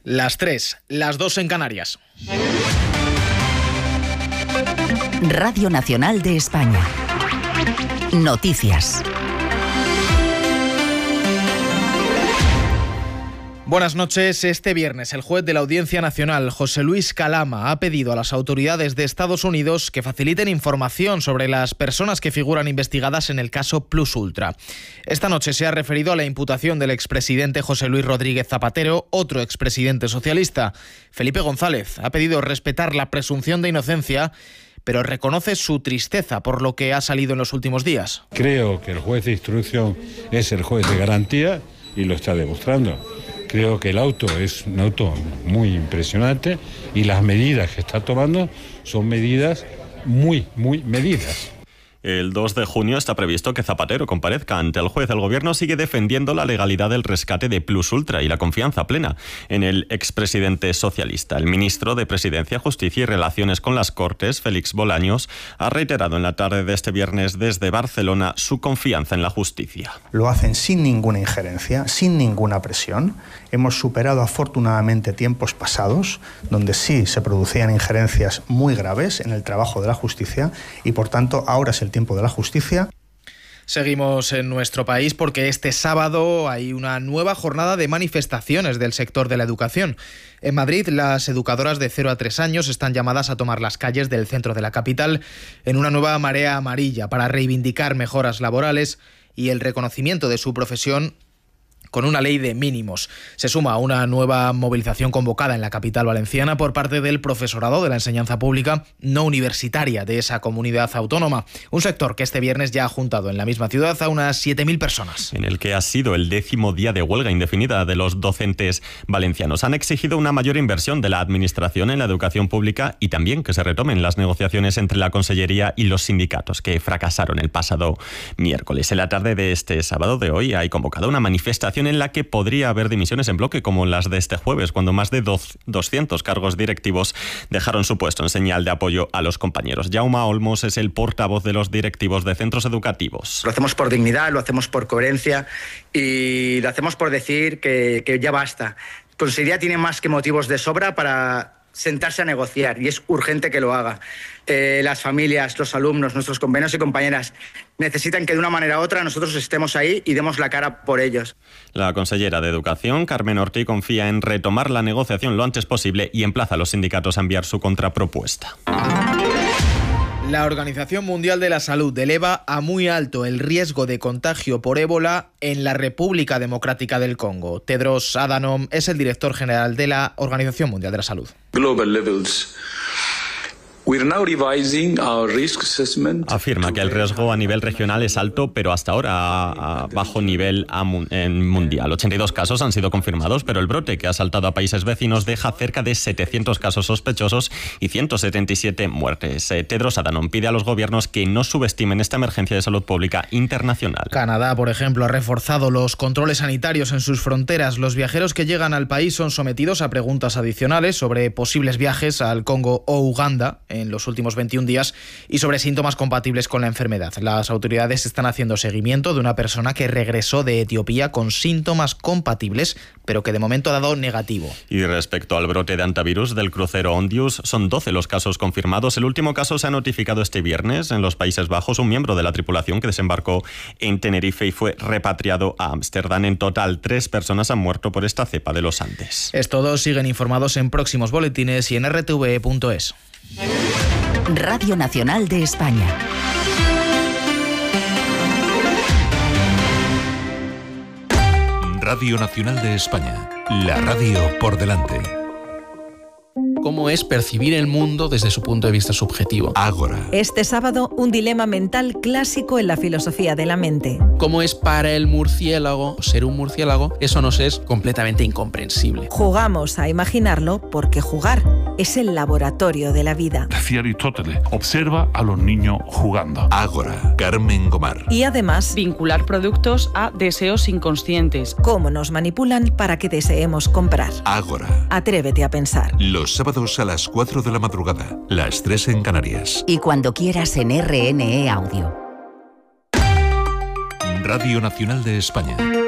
Las 3, las 2 en Canarias. Radio Nacional de España. Noticias. Buenas noches. Este viernes, el juez de la Audiencia Nacional, José Luis Calama, ha pedido a las autoridades de Estados Unidos que faciliten información sobre las personas que figuran investigadas en el caso Plus Ultra. Esta noche se ha referido a la imputación del expresidente José Luis Rodríguez Zapatero, otro expresidente socialista. Felipe González ha pedido respetar la presunción de inocencia, pero reconoce su tristeza por lo que ha salido en los últimos días. Creo que el juez de instrucción es el juez de garantía y lo está demostrando. Creo que el auto es un auto muy impresionante y las medidas que está tomando son medidas muy medidas. El 2 de junio está previsto que Zapatero comparezca ante el juez. El Gobierno sigue defendiendo la legalidad del rescate de Plus Ultra y la confianza plena en el expresidente socialista. El ministro de Presidencia, Justicia y Relaciones con las Cortes, Félix Bolaños, ha reiterado en la tarde de este viernes desde Barcelona su confianza en la justicia. Lo hacen sin ninguna injerencia, sin ninguna presión. Hemos superado afortunadamente tiempos pasados donde sí se producían injerencias muy graves en el trabajo de la justicia y por tanto ahora es el tiempo de la justicia. Seguimos en nuestro país porque este sábado hay una nueva jornada de manifestaciones del sector de la educación. En Madrid, las educadoras de 0 a 3 años están llamadas a tomar las calles del centro de la capital en una nueva marea amarilla para reivindicar mejoras laborales y el reconocimiento de su profesión con una ley de mínimos. Se suma a una nueva movilización convocada en la capital valenciana por parte del profesorado de la enseñanza pública no universitaria de esa comunidad autónoma, un sector que este viernes ya ha juntado en la misma ciudad a unas 7.000 personas. En el que ha sido el 10º día de huelga indefinida de los docentes valencianos. Han exigido una mayor inversión de la administración en la educación pública y también que se retomen las negociaciones entre la Consellería y los sindicatos que fracasaron el pasado miércoles. En la tarde de este sábado de hoy hay convocada una manifestación en la que podría haber dimisiones en bloque como las de este jueves, cuando más de 200 cargos directivos dejaron su puesto en señal de apoyo a los compañeros. Jaume Olmos es el portavoz de los directivos de centros educativos. Lo hacemos por dignidad, lo hacemos por coherencia y lo hacemos por decir que ya basta. Consellería tiene más que motivos de sobra para sentarse a negociar y es urgente que lo haga. Las familias, los alumnos, nuestros compañeros y compañeras necesitan que de una manera u otra nosotros estemos ahí y demos la cara por ellos. La consellera de Educación, Carmen Ortí, confía en retomar la negociación lo antes posible y emplaza a los sindicatos a enviar su contrapropuesta. La Organización Mundial de la Salud eleva a muy alto el riesgo de contagio por ébola en la República Democrática del Congo. Tedros Adhanom es el director general de la Organización Mundial de la Salud. Global levels. Afirma que el riesgo a nivel regional es alto, pero hasta ahora a bajo nivel mundial. 82 casos han sido confirmados, pero el brote que ha saltado a países vecinos deja cerca de 700 casos sospechosos y 177 muertes. Tedros Adhanom pide a los gobiernos que no subestimen esta emergencia de salud pública internacional. Canadá, por ejemplo, ha reforzado los controles sanitarios en sus fronteras. Los viajeros que llegan al país son sometidos a preguntas adicionales sobre posibles viajes al Congo o Uganda en los últimos 21 días y sobre síntomas compatibles con la enfermedad. Las autoridades están haciendo seguimiento de una persona que regresó de Etiopía con síntomas compatibles, pero que de momento ha dado negativo. Y respecto al brote de antivirus del crucero Ondius, son 12 los casos confirmados. El último caso se ha notificado este viernes en los Países Bajos. Un miembro de la tripulación que desembarcó en Tenerife y fue repatriado a Ámsterdam. En total, 3 personas han muerto por esta cepa de los Andes. Todos siguen informados en próximos boletines y en rtve.es. Radio Nacional de España. Radio Nacional de España. La radio por delante. Cómo es percibir el mundo desde su punto de vista subjetivo. Ágora. Este sábado, un dilema mental clásico en la filosofía de la mente. Cómo es para el murciélago ser un murciélago, eso nos es completamente incomprensible. Jugamos a imaginarlo porque jugar es el laboratorio de la vida. Decía Aristóteles, observa a los niños jugando. Ágora. Carmen Gomar. Y además, vincular productos a deseos inconscientes. Cómo nos manipulan para que deseemos comprar. Ágora. Atrévete a pensar. Los sábados a las 4 de la madrugada, las 3 en Canarias. Y cuando quieras en RNE Audio. Radio Nacional de España.